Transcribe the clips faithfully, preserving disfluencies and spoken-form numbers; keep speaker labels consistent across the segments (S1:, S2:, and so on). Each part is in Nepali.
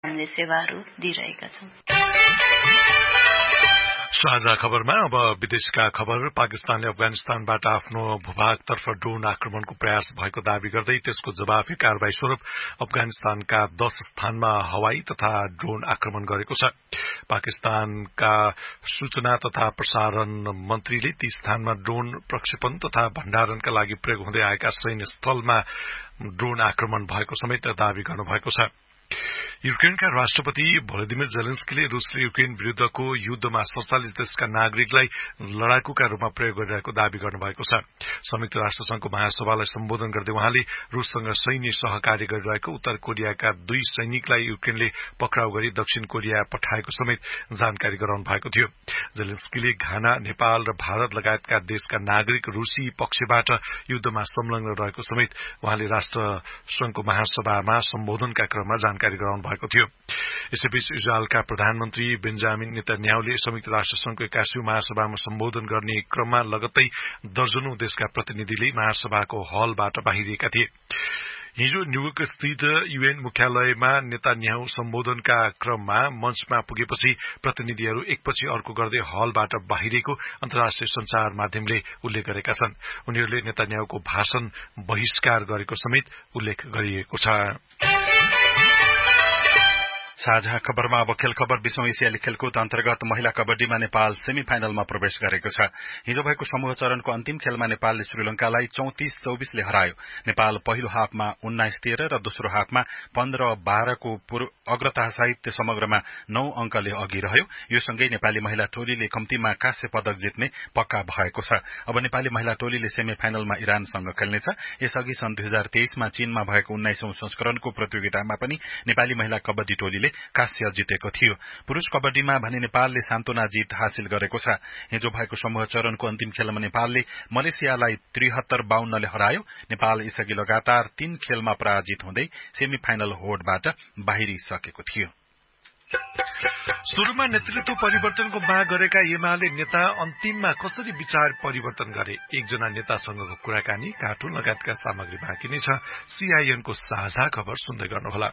S1: हामीले सेवाहरू दिइरहेका छौं।
S2: साझा खबरमा अब विदेशका खबर। पाकिस्तानले अफगानिस्तानबाट आफ्नो भूभागतर्फ ड्रोन आक्रमणको प्रयास भएको दावी गर्दै त्यसको जवाफी कारवाही स्वरूप अफगानिस्तानका दश स्थानमा हवाई तथा ड्रोन आक्रमण गरेको छ। पाकिस्तानका सूचना तथा प्रसारण मन्त्रीले ती स्थानमा ड्रोन प्रक्षेपण तथा भण्डारणका लागि प्रयोग हुँदै आएका सैन्य स्थलमा ड्रोन आक्रमण भएको समेत दावी गर्नुभएको छ। युक्रेनका राष्ट्रपति भोलोदिमिर जेलेन्स्कीले रूस र युक्रेन विरूद्धको युद्धमा सड़चालिस देशका नागरिकलाई लड़ाकुका रूपमा प्रयोग गरिरहेको दावी गर्नुभएको छ। संयुक्त राष्ट्र संघको महासभालाई सम्बोधन गर्दै उहाँले रूससँग सैन्य सहकार्य गरिरहेको उत्तर कोरियाका दुई सैनिकलाई युक्रेनले पक्राउ गरी दक्षिण कोरिया पठाएको समेत जानकारी गराउनु भएको थियो। जेलेन्स्कीले घाना, नेपाल र भारत लगायतका देशका नागरिक रूसी पक्षबाट युद्धमा संलग्न रहेको समेत उहाँले राष्ट्र संघको महासभामा सम्बोधनका क्रममा जानकारी गराउनु भएको थियो। यसैबीच इजरायलका प्रधानमन्त्री बेन्जामिन नेतन्याहुले संयुक्त राष्ट्र संघको एक्काइसौं महासभामा सम्बोधन गर्ने क्रममा लगत्तै दर्जनौं देशका प्रतिनिधिले महासभाको हलबाट बाहिरिएका थिए। हिजो न्यूयोर्क स्थित यूएन मुख्यालयमा नेतन्याहु सम्बोधनका क्रममा मञ्चमा पुगेपछि प्रतिनिधिहरू एकपछि अर्को गर्दै हलबाट बाहिरिएको अन्तर्राष्ट्रिय संचार माध्यमले उल्लेख गरेका छन्। उनीहरूले नेतन्याहुको भाषण बहिष्कार गरेको समेत उल्लेख गरिएको छ।
S3: साझा खबरमा अब खेल खबर। विश्व एसियाली खेलकुद अन्तर्गत महिला कबड्डीमा नेपाल सेमी फाइनलमा प्रवेश गरेको छ। हिजो भएको समूह चरणको अन्तिम खेलमा नेपालले श्रीलंकालाई चौतिस चौबिसले हरायो। नेपाल पहिलो हाफमा उन्नाइस तेह्र र दोस्रो हाफमा पन्ध्र बाह्रको अग्रतासहित समग्रमा नौ अंकले अघि रह्यो। यो सँगै नेपाली महिला टोलीले कम्तीमा काँस्य पदक जित्ने पक्का भएको छ। अब नेपाली महिला टोलीले सेमी फाइनलमा इरानसँग खेल्नेछ। यसअघि सन् दुई हजार तेइसमा चीनमा भएको उन्नाइसौं संस्करणको प्रतियोगितामा पनि नेपाली महिला कबड्डी टोलीले काँस्य जितेको थियो। पुरूष कबड्डीमा भने नेपालले सान्तोना जित हासिल गरेको छ। हिजो भएको समूह चरणको अन्तिम खेलमा नेपालले मलेसियालाई त्रिहत्तर बाउन्नले हरायो। नेपाल यसअघि लगातार तीन खेलमा पराजित हुँदै सेमी फाइनल होडबाट बाहिरिसकेको थियो।
S2: सुरुमा नेतृत्व परिवर्तनको माग गरेका एमाले नेता अन्तिममा कसरी विचार परिवर्तन गरे? एकजना नेतासँगको कुराकानी, कार्टुन लगायतका सामग्री बाँकी नै छ। सीआईएनको साझा खबर सुन्दै गर्नुहोला।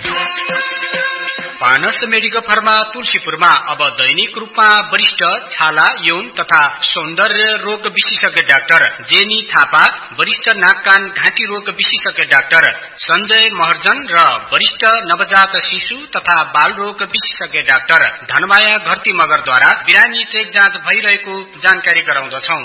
S4: पानस मेडिकल फार्मा तुलसीपुरमा अब दैनिक रूपमा वरिष्ठ छाला, यौन तथा सौन्दर्य रोग विशेषज्ञ डाक्टर जेनी थापा, वरिष्ठ नाक कान घाँटी रोग विशेषज्ञ डाक्टर सञ्जय महर्जन र वरिष्ठ नवजात शिशु तथा बाल रोग विशेषज्ञ डाक्टर धनमाया घरती मगरद्वारा बिरामी चेक जाँच भइरहेको जानकारी गराउँदछौं।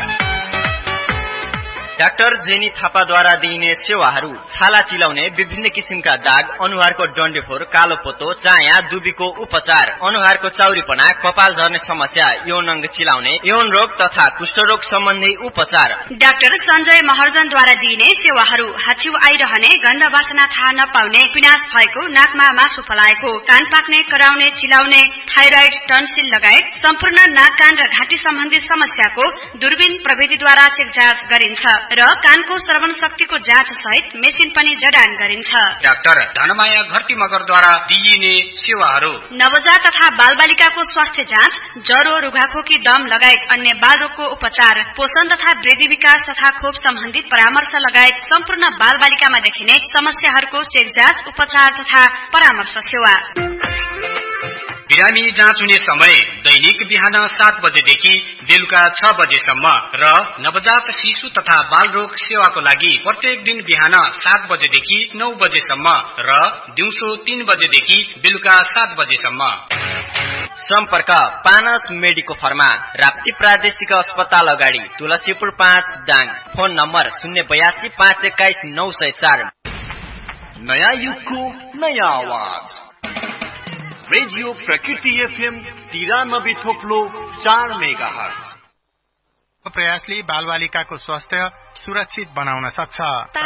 S5: डाक्टर जेनी थापाद्वारा दिइने सेवाहरू छाला चिलाउने, विभिन्न किसिमका दाग, अनुहारको डन्डेफोर, कालो पोतो, चाया, दुबीको उपचार, अनुहारको चाउरीपना, कपाल झर्ने समस्या, यौन अंग चिलाउने, यौन रोग तथा कुष्ठरोग सम्बन्धी उपचार।
S6: डाक्टर सञ्जय महर्जनद्वारा दिइने सेवाहरू हाछिउ आइरहने, गन्ध वासना थाहा नपाउने, पिनास भएको, नाकमा मासु फलाएको, कान पाक्ने, कराउने, चिलाउने, थाइरोइड, टन्सिल लगायत सम्पूर्ण नाक कान र घाँटी सम्बन्धी समस्याको दूरबीन प्रविधिद्वारा चेक जाँच गरिन्छ र कानको श्रवण शक्तिको जाँच सहित मेसिन पनि जडान गरिन्छ।
S4: डाक्टर धनमाया घरती मगरद्वारा दिइने सेवाहरू
S6: नवजात तथा बालबालिकाको स्वास्थ्य जाँच, ज्वरो, रुघाखोकी, दम लगायत अन्य बाल रोगको उपचार, पोषण तथा वृद्धि विकास तथा खोप सम्बन्धी परामर्श लगायत सम्पूर्ण बालबालिकामा देखिने समस्याहरूको चेक जाँच, उपचार तथा परामर्श सेवा।
S4: बिरामी जाँच हुने समय दैनिक बिहान सात बजेदेखि बेलुका छ बजेसम्म र नवजात शिशु तथा बाल रोग सेवाको लागि प्रत्येक दिन बिहान सात बजेदेखि नौ बजेसम्म र दिउँसो तीन बजेदेखि बेलुका सात बजेसम्म।
S5: सम्पर्क पानस मेडिको फर्मा, राप्ती प्रादेशिक अस्पताल अगाडि, तुलसीपुर पाँच दाङ। फोन नम्बर शून्य बयासी पाँच एक्काइस नौ सय चार।
S7: नयाँ युगको नयाँ आवाज रेडियो प्रकृति एफएम तिरानब्बे थोप्लो चार मेगा हर्ज।
S8: प्रयासले बालबालिकाको स्वास्थ्य सुरक्षित बनाउन सक्छ।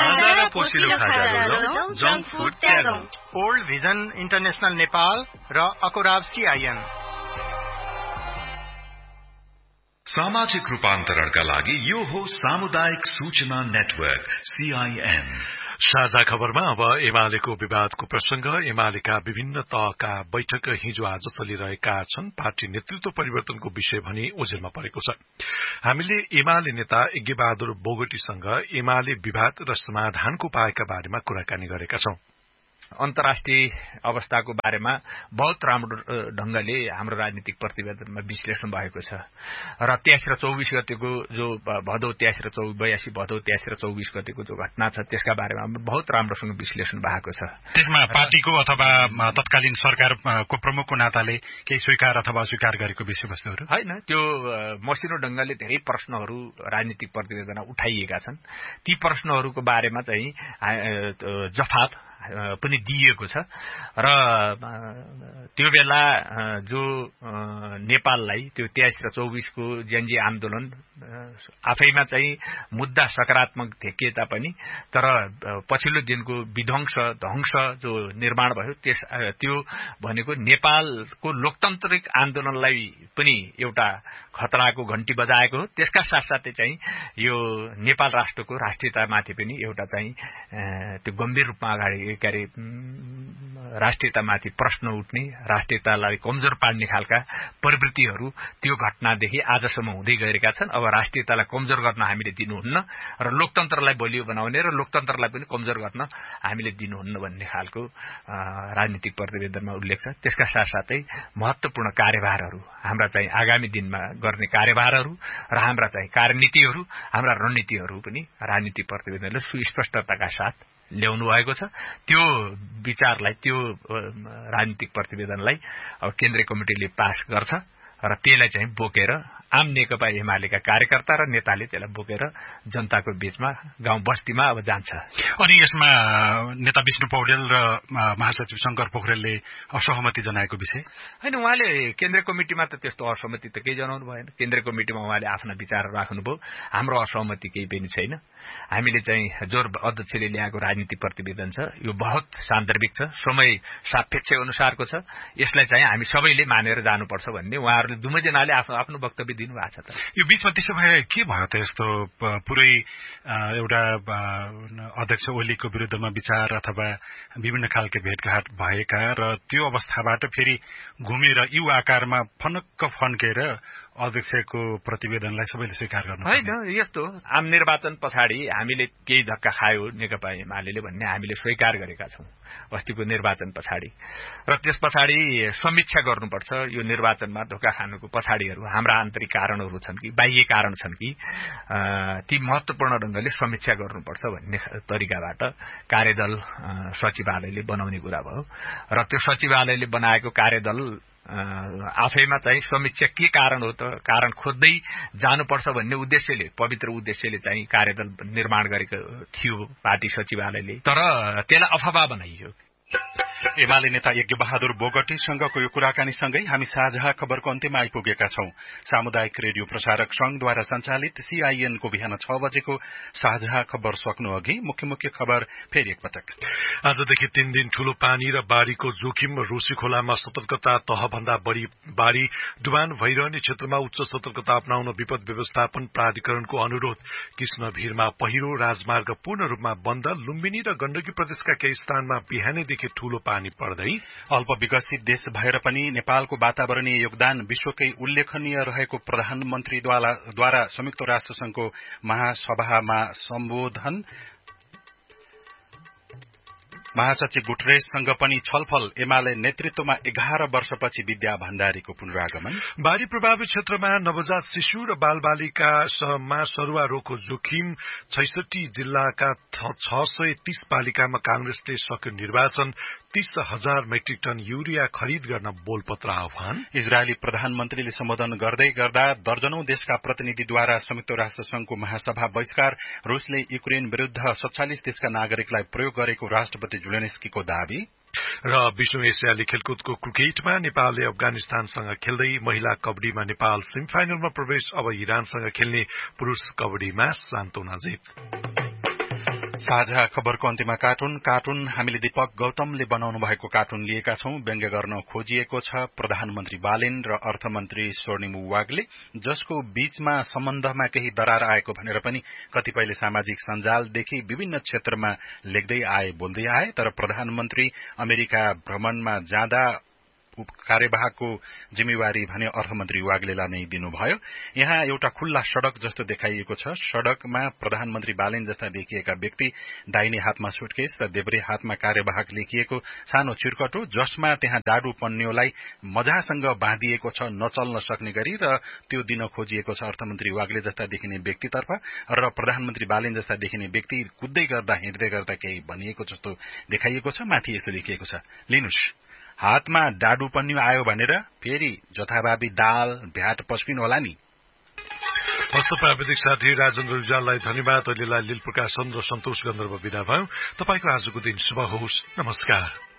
S2: Junk food त्यागौं।
S8: Old vision international Nepal र अकोराब सीआईएन।
S9: सामाजिक रूपान्तरणका लागि यो हो सामुदायिक सूचना नेटवर्क सीआईएन।
S2: साझा खबरमा अब एमालेको विवादको प्रसंग। एमालेका विभिन्न तहका बैठक हिजो आज चलिरहेका छन्। पार्टी नेतृत्व परिवर्तनको विषय भने ओझेलमा परेको छ। हामीले एमाले नेता यज्ञबहादुर बोगटीसँग एमाले विवाद र समाधानको उपायका बारेमा कुराकानी गरेका छौं।
S10: अन्तर्राष्ट्रिय अवस्थाको बारेमा बहुत राम्रो ढंगले हाम्रो राजनीतिक प्रतिवेदनमा विश्लेषण भएको छ र तेइस र चौबीस गतेको जो भदौ तेइस र चौबीस बयासी भदौ तेइस र चौबीस गतेको जो घटना छ त्यसका बारेमा बहुत राम्रोसँग विश्लेषण भएको छ।
S3: त्यसमा पार्टीको अथवा तत्कालीन सरकारको प्रमुखको नाताले केही स्वीकार अथवा अस्वीकार गरेको विषयवस्तुहरू
S10: हैन, त्यो मसिनो ढंगले धेरै प्रश्नहरू राजनीतिक प्रतिवेदनमा उठाइएका छन्। ती प्रश्नहरूको बारेमा चाहिँ जवाफ पनि दिइएको छ र त्यो बेला जो नेपाललाई त्यो तेइस र चौबीसको जेएनजी आन्दोलन आफैमा चाहिँ मुद्दा सकारात्मक देखिए तापनि तर पछिल्लो दिनको विध्वंस ध्वंस जो निर्माण भयो त्यस त्यो भनेको नेपालको लोकतान्त्रिक आन्दोलनलाई पनि एउटा खतराको घण्टी बजाएको हो। त्यसका साथसाथै चाहिँ यो नेपाल राष्ट्रको राष्ट्रियतामाथि पनि एउटा चाहिँ त्यो गम्भीर रूपमा अगाडि के अरे राष्ट्रियतामाथि प्रश्न उठ्ने, राष्ट्रियतालाई कमजोर पार्ने खालका प्रवृत्तिहरू त्यो घटनादेखि आजसम्म हुँदै गएका छन्। अब राष्ट्रियतालाई कमजोर गर्न हामीले दिनुहुन्न र लोकतन्त्रलाई बलियो बनाउने र लोकतन्त्रलाई पनि कमजोर गर्न हामीले दिनुहुन्न भन्ने खालको राजनीतिक प्रतिवेदनमा उल्लेख छ। त्यसका साथसाथै महत्वपूर्ण कार्यभारहरू हाम्रा चाहिँ आगामी दिनमा गर्ने कार्यभारहरू र हाम्रा चाहिँ कार्यनीतिहरू, हाम्रा रणनीतिहरू पनि राजनीतिक प्रतिवेदनले सुस्पष्टताका साथ ल्याउनु भएको छ। त्यो विचारलाई त्यो राजनीतिक प्रतिवेदनलाई अब केन्द्रीय कमिटिले पास गर्छ र त्यसलाई चाहिँ बोकेर आम नेकपा एमालेका कार्यकर्ता र नेताले त्यसलाई बोकेर जनताको बीचमा गाउँ बस्तीमा अब जान्छ।
S3: अनि यसमा नेता विष्णु पौडेल र महासचिव शंकर पोखरेलले असहमति जनाएको विषय
S10: हैन, उहाँले केन्द्रीय कमिटिमा त त्यस्तो असहमति त केही जनाउनु भएन। केन्द्रीय कमिटिमा उहाँले आफ्ना विचार राख्नुभयो, हाम्रो असहमति केही पनि छैन। हामीले चाहिँ जो अध्यक्षले ल्याएको राजनीतिक प्रतिवेदन छ यो बहुत सान्दर्भिक छ, समय सापेक्ष अनुसारको छ। यसलाई चाहिँ हामी सबैले मानेर जानुपर्छ भन्ने उहाँहरूले दुवैजनाले आफ्नो आफ्नो वक्तव्य दिनु भएको छ। त
S3: यो बीचमा त्यसो भए के भयो त यस्तो पुरै एउटा अध्यक्ष ओलीको विरुद्धमा विचार अथवा विभिन्न खालका भेटघाट भएका र त्यो अवस्थाबाट फेरि घुमेर यु आकारमा फनक्क फन्केर अध्यक्षको प्रतिवेदनलाई सबैले स्वीकार गर्नु
S10: होइन। यस्तो आम निर्वाचन पछाडि हामीले केही धक्का खायो नेकपा एमाले भन्ने हामीले स्वीकार गरेका छौं अस्तिको निर्वाचन पछाडि, र त्यस पछाडि समीक्षा गर्नुपर्छ यो निर्वाचनमा धोका खानुको पछाडिहरू हाम्रा आन्तरिक कारणहरू छन् कि बाह्य कारण छन् कि ती महत्वपूर्ण ढंगले समीक्षा गर्नुपर्छ भन्ने तरिकाबाट कार्यदल सचिवालयले बनाउने कुरा भयो र त्यो सचिवालयले बनाएको कार्यदल आफैमा चाहिँ समीक्षा के कारण हो त कारण खोज्दै जानुपर्छ भन्ने उद्देश्यले पवित्र उद्देश्यले चाहिँ कार्यदल निर्माण गरेको थियो पार्टी सचिवालयले, तर त्यसलाई अफवाह बनाइयो।
S3: एमाले नेता यज्ञ बहादुर बोगटीसँगको यो कुराकानीसँगै हामी साझा खबरको अन्त्यमा आइपुगेका छौं। सामुदायिक रेडियो प्रसारक संघद्वारा सञ्चालित सीआईएन को बिहान छ बजेको साझा खबर सक्नु अघि मुख्य मुख्य खबर फेरि एकपटक।
S2: आजदेखि तीन दिन ठूलो पानी र बाढ़ीको जोखिम, रोसी खोलामा सतर्कता तहभन्दा बढ़ी बाढ़ी, डुबान भइरहने क्षेत्रमा उच्च सतर्कता अपनाउन विपद व्यवस्थापन प्राधिकरणको अनुरोध, कृष्णभिरमा पहिरो, राजमार्ग पूर्ण रूपमा बन्द, लुम्बिनी र गण्डकी प्रदेशका केही स्थानमा बिहानैदेखि ठूलो पानी पर्दै।
S3: अल्प विकसित देश भएर पनि नेपालको वातावरणीय योगदान विश्वकै उल्लेखनीय रहेको प्रधानमन्त्रीद्वारा संयुक्त राष्ट्र संघको महासभामा सम्बोधन, महासचिव गुटरेससँग पनि छलफल, एमाले नेतृत्वमा एघार वर्षपछि विद्या भण्डारीको पुनरागमन,
S2: बाढ़ी प्रभावित क्षेत्रमा नवजात शिशु र बालबालिकामा सरुवा रोगको जोखिम, छैसठी जिल्लाका छ सय तीस पालिकामा कांग्रेसले सक्यो निर्वाचन, तीस हजार मेट्रिक टन यूरिया खरिद गर्न बोलपत्र आह्वान,
S3: इजरायली प्रधानमन्त्रीले सम्बोधन गर्दै गर्दा दर्जनौं देशका प्रतिनिधिद्वारा संयुक्त राष्ट्र संघको महासभा बहिष्कार, रूसले युक्रेन विरूद्ध सत्तालीस देशका नागरिकलाई प्रयोग गरेको राष्ट्रपति जुलेन्स्कीको दावी
S2: र विश्व एसियाली खेलकुदको क्रिकेटमा नेपालले अफगानिस्तानसँग खेल्दै महिला कबड्डीमा नेपाल सेमिफाइनलमा प्रवेश, अब इरानसँग खेल्ने पुरूष कबड्डीमा सान्तोना जित।
S3: साझा खबरको अन्त्यमा कार्टुन कार्टुन हामीले दीपक गौतमले बनाउनु भएको कार्टुन लिएका छौं। व्यङ्ग्य गर्न खोजिएको छ प्रधानमन्त्री बालेन र अर्थमन्त्री स्वर्णिम वाग्ले, जसको बीचमा सम्बन्धमा केही दरार आएको भनेर पनि कतिपयले सामाजिक सञ्जालदेखि विभिन्न क्षेत्रमा लेख्दै आए बोल्दै आए। तर प्रधानमन्त्री अमेरिका भ्रमणमा जाँदा कार्यवाहकको जिम्मेवारी भने अर्थमन्त्री वाग्लेलाई नै दिनुभयो। यहाँ एउटा खुल्ला सड़क जस्तो देखाइएको छ। सड़कमा प्रधानमन्त्री बालेन जस्ता देखिएका व्यक्ति, दाहिने हातमा सुटकेस र देब्रे हातमा कार्यवाहक लेखिएको सानो चिरकटो, जसमा त्यहाँ डाडु पन्न्योलाई मजासँग बाँधिएको छ नचल्न सक्ने गरी, र त्यो दिन खोजिएको छ अर्थमन्त्री वाग्ले जस्ता देखिने व्यक्तितर्फ, र प्रधानमन्त्री बालेन जस्ता देखिने व्यक्ति कुद्दै गर्दा हिँड्दै गर्दा केही भनिएको जस्तो देखाइएको छ। माथि यस्तो लेखिएको छ, लिनुस् हातमा डाडु पन्न्यु आयो भनेर फेरि जथाभावी दाल भ्याट पस्किनु होला नि।
S2: हस्त प्राविधिक साथी राजेन्द्र रिजाललाई धन्यवाद। अहिलेलाई लील प्रकाशन र सन्तोष गन्धर्व विदा भयो। तपाईको आजको दिन शुभ होस्। नमस्कार।